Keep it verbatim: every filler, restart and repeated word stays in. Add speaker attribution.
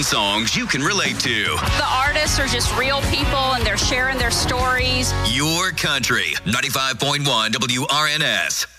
Speaker 1: songs you can relate to.
Speaker 2: The artists are just real people, and they're sharing their stories.
Speaker 1: Your country. ninety-five point one W R N S.